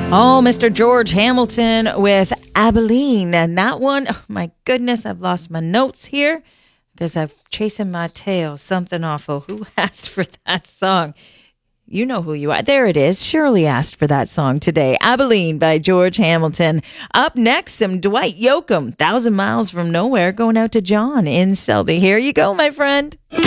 Oh, Mr. George Hamilton with Abilene. And that one, oh my goodness, I've lost my notes here because I'm chasing my tail. Something awful. Who asked for that song? You know who you are. There it is. Shirley asked for that song today. Abilene by George Hamilton. Up next, some Dwight Yoakam, 1,000 Miles from Nowhere, going out to John in Selby. Here you go, my friend.